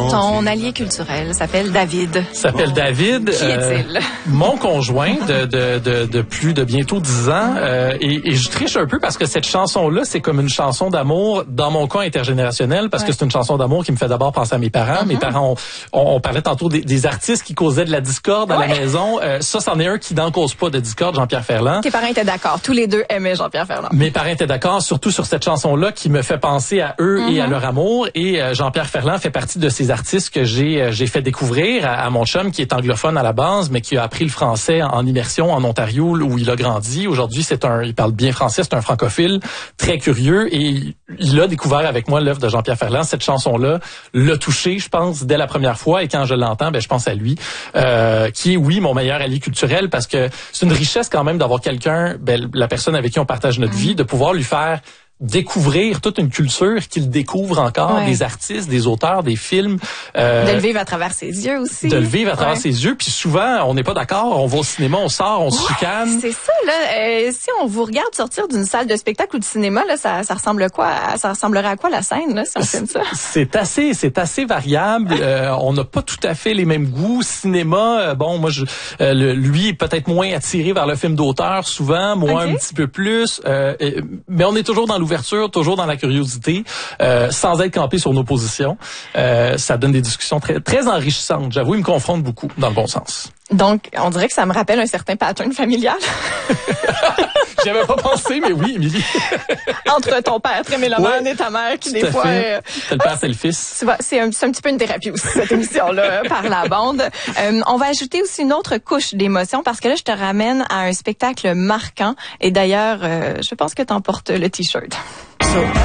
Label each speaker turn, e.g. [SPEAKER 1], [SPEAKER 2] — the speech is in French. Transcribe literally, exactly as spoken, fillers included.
[SPEAKER 1] Ton allié culturel s'appelle David.
[SPEAKER 2] S'appelle David.
[SPEAKER 1] Qui est-il?
[SPEAKER 2] Euh, mon conjoint de, de, de, de plus de bientôt dix ans. Euh, et, et je triche un peu parce que cette chanson-là, c'est comme une chanson d'amour, dans mon cas intergénérationnel, parce ouais. que c'est une chanson d'amour qui me fait d'abord penser à mes parents. Mm-hmm. Mes parents, on, on, on parlait tantôt des, des artistes qui causaient de la discorde à ouais. la maison. Euh, ça, c'en est un qui n'en cause pas de discorde, Jean-Pierre Ferland.
[SPEAKER 1] Tes parents étaient d'accord. Tous les deux aimaient Jean-Pierre Ferland.
[SPEAKER 2] Mes parents étaient d'accord, surtout sur cette chanson-là qui me fait penser à eux mm-hmm. et à leur amour. Et euh, Jean-Pierre Ferland fait partie de ces artistes que j'ai euh, j'ai fait découvrir à, à mon chum qui est anglophone à la base, mais qui a appris le français en immersion en Ontario où il a grandi. Aujourd'hui, c'est un, il parle bien français, c'est un francophile très curieux et il a découvert avec moi l'œuvre de Jean-Pierre Ferland. Cette chanson-là l'a touché, je pense, dès la première fois. Et quand je l'entends, ben je pense à lui, euh, qui est oui mon meilleur allié culturel parce que c'est une richesse quand même d'avoir quelqu'un, ben, la personne avec qui on partage notre vie, de pouvoir lui faire découvrir toute une culture qu'il découvre encore, ouais. des artistes, des auteurs, des films.
[SPEAKER 1] Euh, de le vivre à travers ses yeux aussi.
[SPEAKER 2] De le vivre à travers ouais. ses yeux. Puis souvent, on n'est pas d'accord, on va au cinéma, on sort, on ouais, se chicane.
[SPEAKER 1] C'est ça, là. Euh, si on vous regarde sortir d'une salle de spectacle ou de cinéma, là, ça, ça ressemble à quoi? Ça ressemblerait à quoi la scène, là, si on filme ça?
[SPEAKER 2] C'est assez, c'est assez variable. euh, on n'a pas tout à fait les mêmes goûts. Cinéma, euh, bon, moi, je, euh, le, lui, peut-être moins attiré vers le film d'auteur, souvent, moi, okay. un petit peu plus. Euh, et, mais on est toujours dans l'ouverture, toujours dans la curiosité, euh, sans être campé sur nos positions. Euh, ça donne des discussions très, très enrichissantes. J'avoue, il me confronte beaucoup, dans le bon sens.
[SPEAKER 1] Donc, on dirait que ça me rappelle un certain pattern familial.
[SPEAKER 2] J'y avais pas pensé, mais oui, Émilie.
[SPEAKER 1] Entre ton père très mélomane ouais, et ta mère qui, des fois... Euh,
[SPEAKER 2] c'est le père, c'est le fils.
[SPEAKER 1] C'est un, c'est un petit peu une thérapie aussi, cette émission-là, par la bande. Euh, on va ajouter aussi une autre couche d'émotion parce que là, je te ramène à un spectacle marquant. Et d'ailleurs, euh, je pense que t'emportes le T-shirt. So.